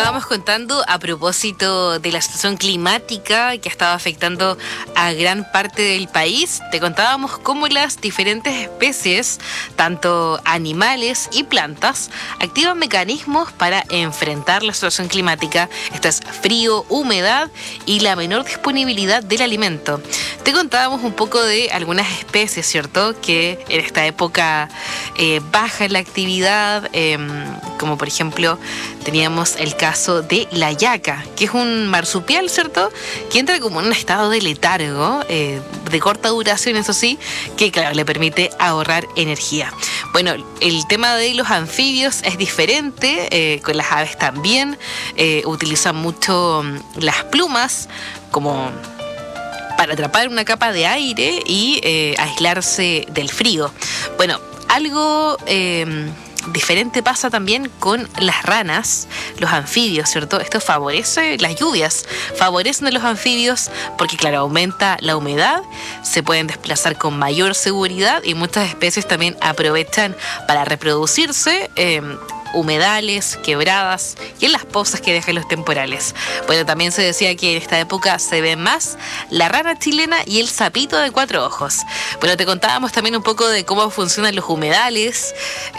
estábamos contando a propósito de la situación climática que ha estado afectando a gran parte del país. Te contábamos cómo las diferentes especies, tanto animales y plantas, activan mecanismos para enfrentar la situación climática. Esto es frío, humedad y la menor disponibilidad del alimento. Te contábamos un poco de algunas especies, ¿cierto?, que en esta época bajan la actividad, como por ejemplo teníamos el caso de la yaca, que es un marsupial, ¿cierto?, que entra como en un estado de letargo, de corta duración, eso sí, que claro, le permite ahorrar energía. Bueno, el tema de los anfibios es diferente, con las aves también, utilizan mucho las plumas como para atrapar una capa de aire y aislarse del frío. Bueno, algo diferente pasa también con las ranas, los anfibios, ¿cierto? Esto favorece las lluvias, favorecen a los anfibios porque, claro, aumenta la humedad, se pueden desplazar con mayor seguridad y muchas especies también aprovechan para reproducirse, humedales, quebradas y en las pozas que dejan los temporales. Bueno, también se decía que en esta época se ve más la rana chilena y el sapito de 4 ojos. Bueno, te contábamos también un poco de cómo funcionan los humedales,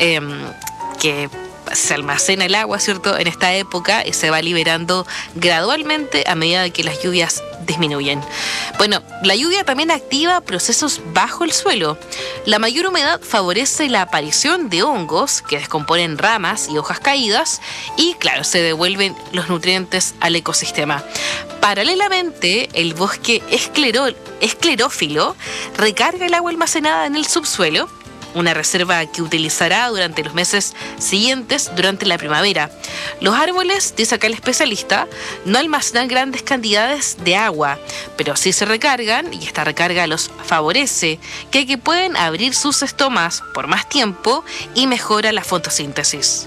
que se almacena el agua, ¿cierto?, en esta época y se va liberando gradualmente a medida que las lluvias disminuyen. Bueno, la lluvia también activa procesos bajo el suelo. La mayor humedad favorece la aparición de hongos que descomponen ramas y hojas caídas y, claro, se devuelven los nutrientes al ecosistema. Paralelamente, el bosque esclerófilo recarga el agua almacenada en el subsuelo, una reserva que utilizará durante los meses siguientes durante la primavera. Los árboles, dice acá el especialista, no almacenan grandes cantidades de agua, pero sí se recargan y esta recarga los favorece, que pueden abrir sus estomas por más tiempo y mejora la fotosíntesis.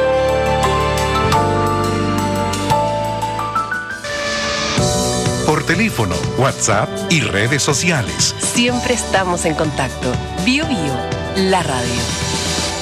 Por teléfono, WhatsApp y redes sociales. Siempre estamos en contacto. Bio Bio, la radio.